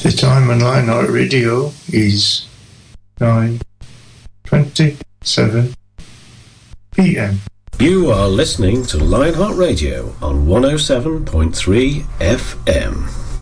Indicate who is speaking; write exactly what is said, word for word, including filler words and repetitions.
Speaker 1: The time on Lionheart Radio is nine twenty-seven p m.
Speaker 2: You are listening to Lionheart Radio on one oh seven point three F M.